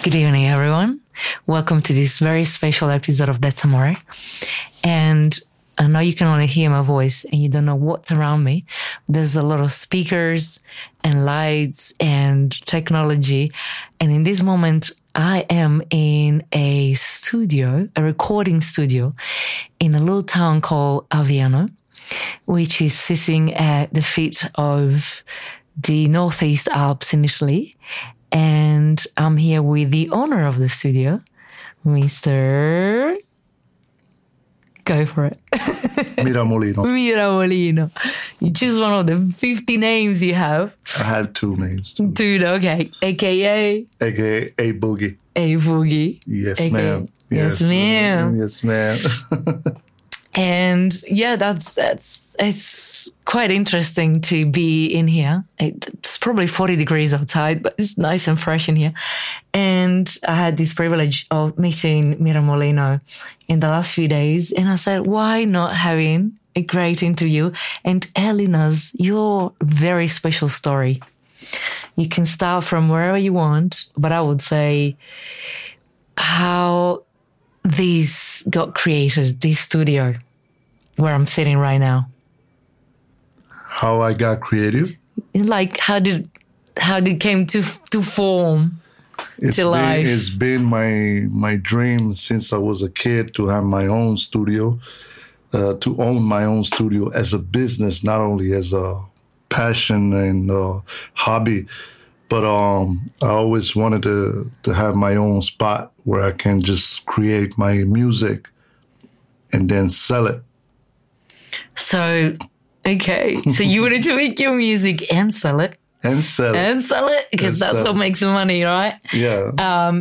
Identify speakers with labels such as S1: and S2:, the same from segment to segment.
S1: Good evening, everyone. Welcome to this very special episode of That's Amore. And I know you can only hear my voice and you don't know what's around me. There's a lot of speakers and lights and technology. And in this moment, I am in a studio, a recording studio in a little town called Aviano, which is sitting at the feet of the Northeast Alps in Italy. And I'm here with the owner of the studio, Mr. Go for it.
S2: Miramolino.
S1: Miramolino. You choose one of the 50 names you have.
S2: I have two names. Too.
S1: Dude, okay. AKA?
S2: AKA A Boogie.
S1: A Boogie.
S2: Yes,
S1: AKA,
S2: ma'am.
S1: Yes, ma'am.
S2: Yes, ma'am.
S1: And yeah, it's quite interesting to be in here. It's probably 40 degrees outside, but it's nice and fresh in here. And I had this privilege of meeting Miramolino in the last few days. And I said, why not having a great interview and telling us your very special story? You can start from wherever you want, but I would say how this got created, this studio where I'm sitting right now.
S2: How I got creative?
S1: Like how did it came to form to life?
S2: It's been my dream since I was a kid to have my own studio, to own my own studio as a business, not only as a passion and hobby, but I always wanted to have my own spot where I can just create my music and then sell it.
S1: So, okay. So you wanted to make your music and sell it.
S2: And sell it.
S1: Because that's what makes the money, right?
S2: Yeah.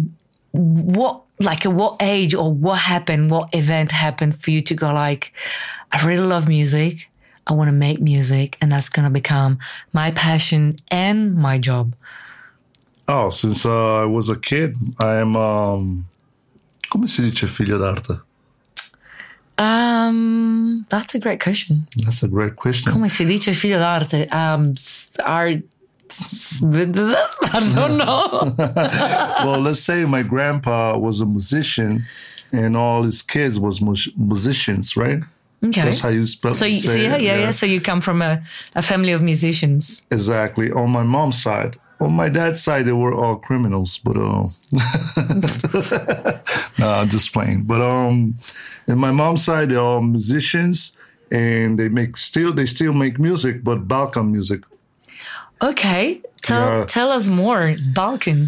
S1: At what age or what event happened for you to go like, I really love music. I want to make music and that's going to become my passion and my job?
S2: Oh, since I was a kid, I am, come si dice figlio d'arte?
S1: That's a great question.
S2: That's a great question.
S1: Come si dice figlio d'arte? I don't know.
S2: Well, let's say my grandpa was a musician and all his kids was musicians, right?
S1: Okay.
S2: That's how you spell it.
S1: So yeah. So you come from a family of musicians.
S2: Exactly. On my mom's side. On my dad's side, they were all criminals, but no, I'm just playing. But in my mom's side, they're all musicians, and they still make music, but Balkan music.
S1: Okay, tell us more. Balkan.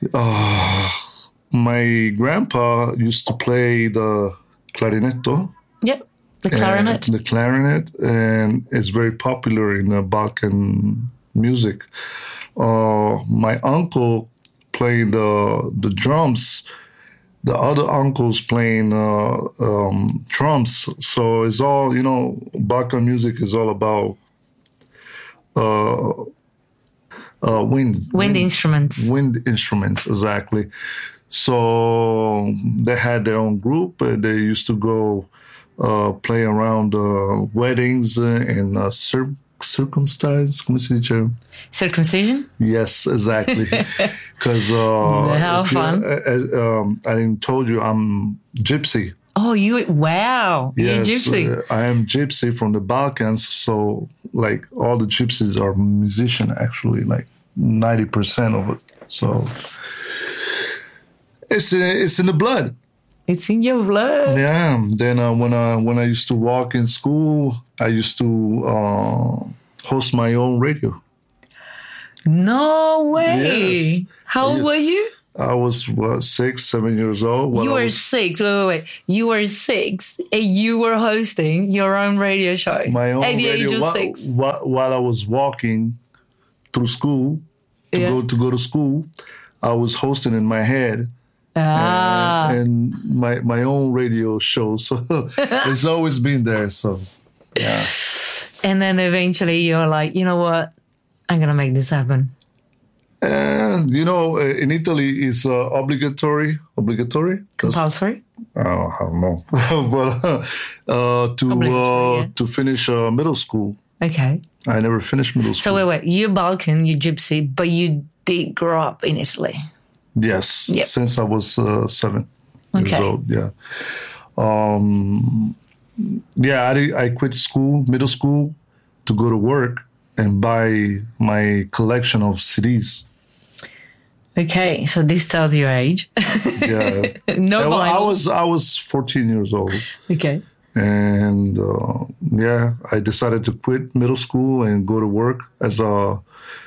S2: My grandpa used to play the clarinetto.
S1: Yep, the clarinet.
S2: The clarinet, and it's very popular in Balkan music. My uncle playing the drums, the other uncles playing drums. So it's all, Balkan music is all about wind instruments. Wind instruments, exactly. So they had their own group. They used to go play around weddings and circumstance, come si dice?
S1: Circumcision?
S2: Yes, exactly. Because
S1: how fun!
S2: I didn't told you I'm gypsy.
S1: Oh, wow!
S2: Yes,
S1: you're gypsy.
S2: I am gypsy from the Balkans. So, like all the gypsies are musicians. Actually, like 90% of it. So it's in the blood.
S1: It's in your blood.
S2: Yeah. Then when I used to walk in school, I used to host my own radio.
S1: No way.
S2: Yes.
S1: How old were you?
S2: I was 6, 7 years old.
S1: You were 6. Wait. You were 6 and you were hosting your own radio show.
S2: My own
S1: at the
S2: radio,
S1: age of 6.
S2: While I was walking through school to go to school, I was hosting in my head. And my own radio show. So it's always been there. So, yeah.
S1: And then eventually you're like, you know what? I'm going to make this happen.
S2: In Italy, it's obligatory.
S1: Compulsory?
S2: I don't know. But to finish middle school.
S1: Okay.
S2: I never finished middle school.
S1: So wait. You're Balkan, you're Gypsy, but you did grow up in Italy.
S2: Yes,
S1: Yep.
S2: since I was 7 years
S1: Okay.
S2: old. Yeah. I quit school, middle school, to go to work and buy my collection of CDs.
S1: Okay, so this tells your age.
S2: Yeah.
S1: No
S2: Yeah, well,
S1: vinyl.
S2: I was 14 years old.
S1: Okay.
S2: And I decided to quit middle school and go to work as a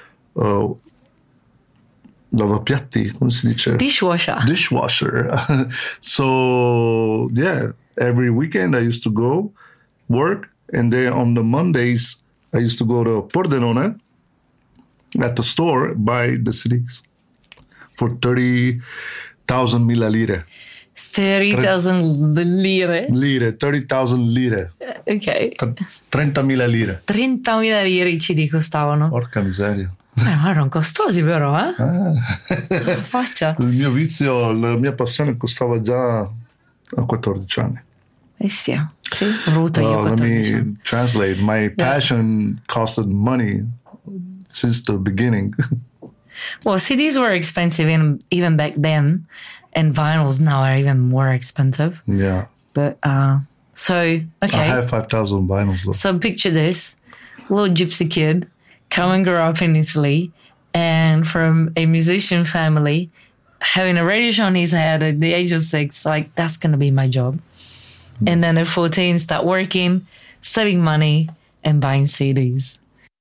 S2: lavapiatti, come si dice?
S1: Dishwasher.
S2: Dishwasher. So, every weekend I used to go work. And then on the Mondays, I used to go to Pordenone at the store, buy the CDs for 30,000 mila lire.
S1: 30,000 lire.
S2: Lire, 30,000 lire.
S1: Ok.
S2: 30.000 lire.
S1: 30.000 lire i CD costavano.
S2: Porca miseria.
S1: Erano costosi però, eh? Faccia.
S2: Il mio vizio, la mia passione costava già a 14 anni.
S1: Bestia. Sì, ho avuto io
S2: Let
S1: 14 anni.
S2: me translate. My passion costed money since the beginning.
S1: Well, CDs were expensive even back then, and vinyls now are even more expensive.
S2: Yeah.
S1: But, okay.
S2: I have 5,000 vinyls though.
S1: So picture this, little gypsy kid, come and grow up in Italy, and from a musician family, having a radio show on his head at the age of 6, like, that's going to be my job. And then at 14, start working, saving money, and buying CDs.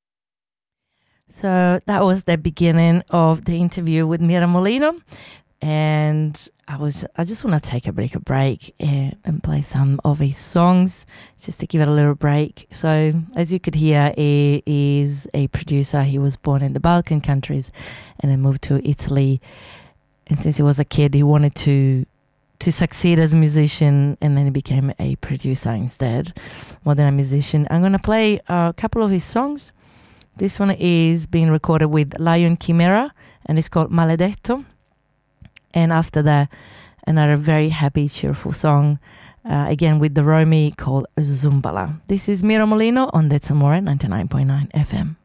S1: So that was the beginning of the interview with Mira Molino. And I just want to take a break and play some of his songs just to give it a little break. So as you could hear, he is a producer. He was born in the Balkan countries and then moved to Italy. And since he was a kid, he wanted to succeed as a musician, and then he became a producer instead, more than a musician. I'm going to play a couple of his songs. This one is being recorded with Lion Chimera, and it's called Maledetto. And after that, another very happy, cheerful song, again with the Romy, called Zumbala. This is Mira Molino on That's Amore 99.9 FM.